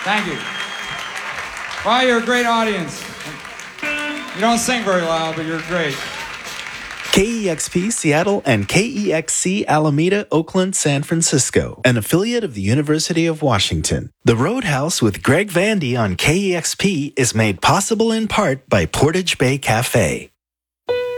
Thank you. Wow, you're a great audience. You don't sing very loud, but you're great. KEXP Seattle and KEXC Alameda, Oakland, San Francisco, an affiliate of the University of Washington. The Roadhouse with Greg Vandy on KEXP is made possible in part by Portage Bay Cafe.